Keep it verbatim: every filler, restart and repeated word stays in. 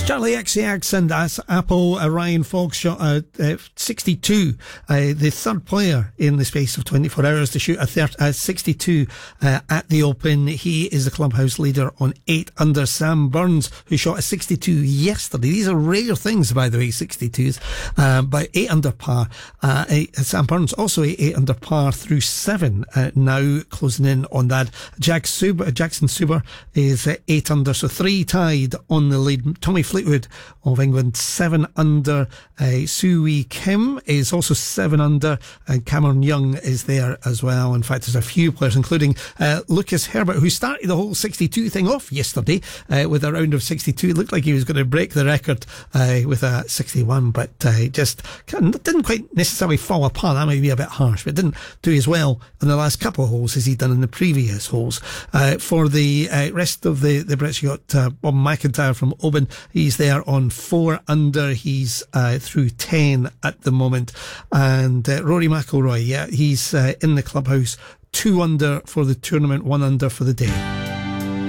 Charlie X C X and as Apple, uh, Ryan Fox shot a uh, sixty-two, uh, the third player in the space of twenty-four hours to shoot a thirty, uh, sixty-two uh, at the Open. He is the clubhouse leader on eight under. Sam Burns, who shot a sixty-two yesterday. These are rare things, by the way, sixty-twos, uh, but eight under par. Uh, eight, Sam Burns also eight under par through seven, uh, now closing in on that. Jack Suber, Jackson Suber is uh, eight under, so three tied on the lead. Tommy Fleetwood of England, seven under. Uh, Soo Wee Kim is also seven under, and Cameron Young is there as well. In fact, there's a few players, including uh, Lucas Herbert, who started the whole sixty-two thing off yesterday uh, with a round of sixty-two. It looked like he was going to break the record uh, with a sixty-one, but uh, just didn't quite necessarily fall apart. That might be a bit harsh, but didn't do as well in the last couple of holes as he'd done in the previous holes. Uh, for the uh, rest of the, the Brits, you got uh, Bob McIntyre from Oban. He's there on four under. He's uh, through ten at the moment. And uh, Rory McIlroy, yeah, he's uh, in the clubhouse, two under for the tournament, one under for the day.